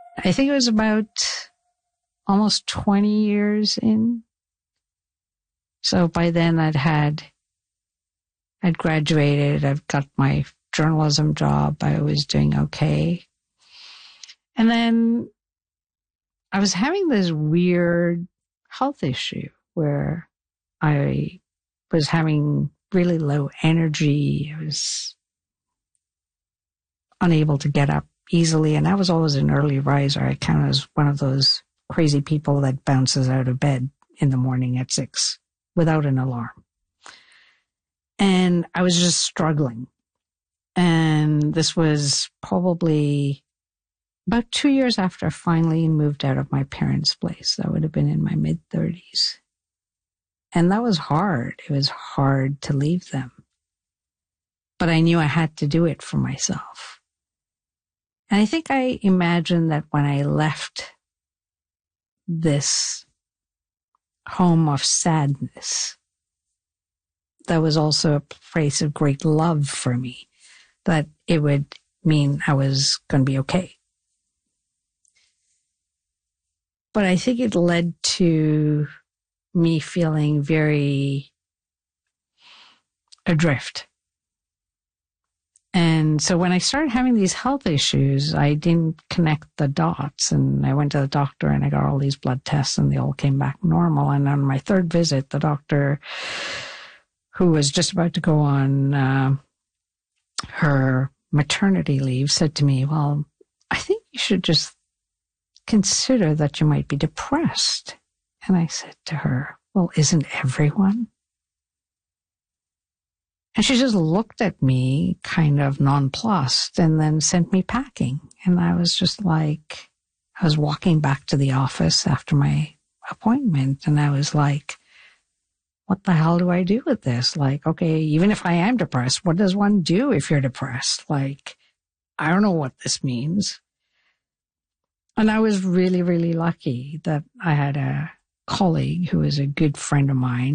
I think it was about almost 20 years in. So by then I'd graduated. I've got my journalism job. I was doing okay. And then I was having this weird health issue where I was having really low energy. I was unable to get up easily. And I was always an early riser. I kind of was one of those crazy people that bounces out of bed in the morning at 6 without an alarm. And I was just struggling. And this was probably about 2 years after I finally moved out of my parents' place. That would have been in my mid-30s. And that was hard. It was hard to leave them. But I knew I had to do it for myself. And I think I imagined that when I left this home of sadness, that was also a place of great love for me, that it would mean I was going to be okay. But I think it led to me feeling very adrift. And so when I started having these health issues, I didn't connect the dots. And I went to the doctor and I got all these blood tests and they all came back normal. And on my third visit, the doctor, who was just about to go on her maternity leave, said to me, well, I think you should just consider that you might be depressed. And I said to her, well, isn't everyone? And she just looked at me kind of nonplussed and then sent me packing. And I was just like, I was walking back to the office after my appointment and I was like, what the hell do I do with this? Like, okay, even if I am depressed, what does one do if you're depressed? Like, I don't know what this means. And I was really, really lucky that I had a colleague who is a good friend of mine